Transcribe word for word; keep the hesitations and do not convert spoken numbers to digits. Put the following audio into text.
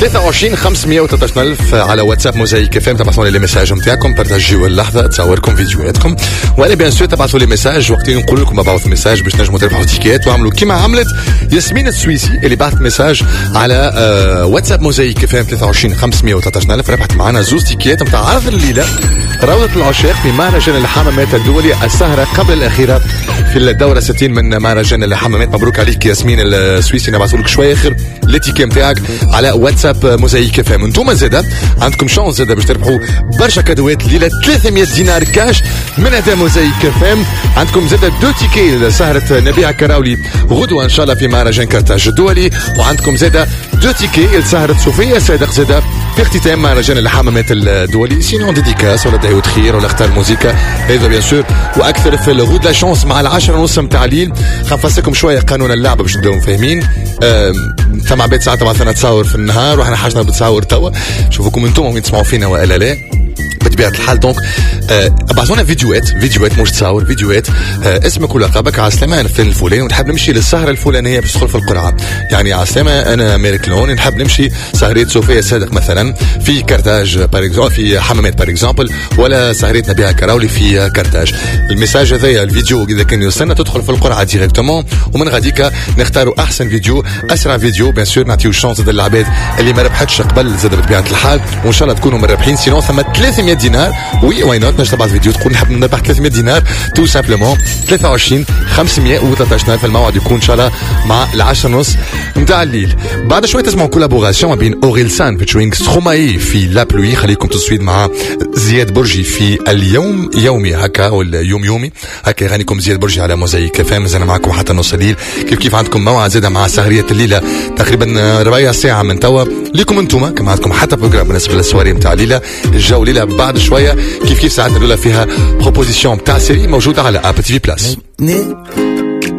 ثلاثة وعشرين خمسمية وثلاثة عشر ألف على واتساب موزايك اف ام. تبعثوا لي لي ميساج نتاعكم، بارتاجيو اللحظه، تصوركم فيديوهاتكم، ولا بيان سور تبعثوا لي ميساج وقتين نقول لكم ابعثوا ميساج باش نجموا تربحوا تيكيت، واعملوا كيما عملت ياسمين السويسي اللي بعثت ميساج على آه واتساب موزايك اف ام ثلاثة وعشرين خمسمية وثلاثة عشر ألف. ربحت معنا زوز تيكيت نتاع عرض الليله روضة العشاق في مهرجان الحمامات الدولي، السهرة قبل الأخيرة في الدورة ستين من مهرجان الحمامات. مبروك عليك ياسمين السويسي، نبعثوا لك شوية خير ليتيكي نتاعك على واتساب موزايك اف ام. انتم زاده عندكم شانس زاده باش تربحوا برشا كادوات ليلة ثلاثمية دينار كاش من أداء موزايك اف ام. عندكم زاده دو تيكي لسهرة نبيع كراولي غدوة إن شاء الله في مهرجان كرتاج الدولي، وعندكم زاده دو تيكي لسهرة صوفيا صادق زاده في اختتام مهرجان الحمامات الدولي. سينون ديديكاس ولا دعوة خير ولا اختار موزيكا هذا بيان سور واكثر في الغود لا شانس مع العشرة ونص نتاع الليل. خنفسكم شويه قانون اللعبه باش نبداو فاهمين. ثم عباد ساعات مثلا تصور في النهار واحنا حاجنا بتصور توا، شوفوكم انتم وين تسمعوا فينا والا لا بطبيعه الحال. دونك ابعثونا فيديوهات فيديوهات مش تصاور فيديوهات آه اسمك ولقبك. على انا فلان الفلاني ونحب نمشي للسهره الفلانيه باش تدخل في القرعه. يعني على انا ميريك لون نحب نمشي سهريه صوفيا صادق مثلا في كرتاج بار في حمامات بار اكزومبل، ولا سهريه نبيع كراولي في كرتاج. الميساج هذايا الفيديو اذا كان يوصلنا تدخل في القرعه ديريكتومون، ومن غاديكا نختاروا احسن فيديو اسرع فيديو بيان سور نعطيو الشانس للعباد اللي ما ربحتش قبل زاد بطبيعه الحال، وان شاء الله تكونوا مربحين. سينون ثم ثلاثمية دينار. وي واي نوت نجم تبعث فيديو تقول نحب نربح ثلاثمية دينار تو سامبلومون ثلاثة وعشرين خمسمية وثلاثة عشر ألف. الموعد يكون ان شاء الله مع العشرة ونص نتاع الليل. بعد شويه تسمعوا كولابوراسيون ما بين اوريلسان فيتشرينغ ستروماي في لا بلوي. خليكم تصويد مع زياد برجي في اليوم يومي هكا ولا يوم يومي هكا. يغنيكم زياد برجي على موزايك فام. انا معكم حتى نص الليل. كيف كيف عندكم موعد زاده مع سهريه الليله تقريبا ربع ساعه من توا ليكم انتم. كما عندكم حتى بروجرام بالنسبه للسواري نتاع الليله الجو ليله بعد شويه كيف كيف ساعتنا الاولى فيها بروبوزيسيون تاع سيري موجوده على ابل تي في بلاس.